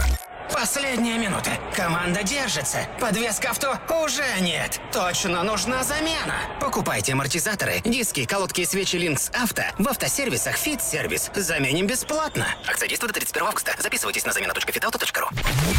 Последняя минута. Команда держится. Подвеска авто уже нет. Точно нужна замена. Покупайте амортизаторы, диски, колодки и свечи Линкс Авто в автосервисах Fit Service. Заменим бесплатно. Акция действует до 31 августа. Записывайтесь на замена.фитауто.ру.